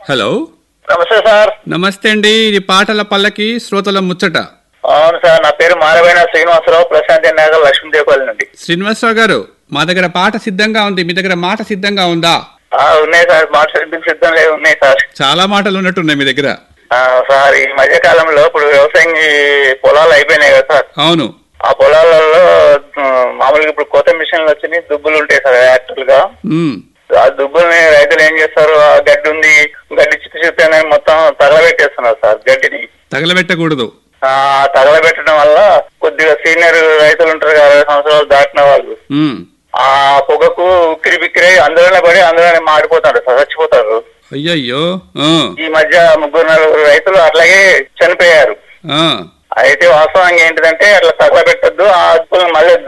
Hello, నమస్తే sir. నమస్తే అండి. ఇది పాటల పల్లకి శ్రోతల ముచ్చట. అవును సార్, నా పేరు మారబోయిన శ్రీనివాసరావు, ప్రశాంతి నగర్ లక్ష్మీదేవపల్లి నుండి. శ్రీనివాసరావు గారు, మా దగ్గర పాట సిద్ధంగా ఉంది, మీ దగ్గర మాట సిద్ధంగా ఉందా? ఉన్నాయి సార్, మాట సిద్ధం లేదు, ఉన్నాయి సార్. చాలా మాటలు ఉన్నట్టున్నాయి మీ దగ్గర. సార్, ఈ మధ్య కాలంలో ఇప్పుడు వ్యవసాయం పొలాలు అయిపోయినాయి కదా సార్. అవును. ఆ పొలాలలో మామూలుగా ఇప్పుడు కొత్త మిషన్లు వచ్చినాయి, దుబ్బులు ఉంటాయి సార్ యాక్చువల్ గా. ఆ దుబ్బుల్ని రైతులు ఏం చేస్తారు, ఆ గడ్డి ఉంది, గడ్డి చిత్త మొత్తం తగలబెట్టేస్తున్నారు సార్. గడ్డిని తగలబెట్టకూడదు. తగలబెట్టడం వల్ల కొద్దిగా సీనియర్ రైతులు ఉంటారు కదా, 20 సంవత్సరాలు దాటిన వాళ్ళు, ఆ పొగకు ఉక్కిరి బిక్కిరి అందులోనే పడి అందులోనే మాడిపోతారు సార్, చచ్చిపోతారు. అయ్యయ్యో. ఈ మధ్య 3-4 రైతులు అట్లాగే చనిపోయారు. అయితే వాస్తవంగా ఏంటిదంటే అట్లా తగలబెట్టద్దు, ఆ మళ్ళీ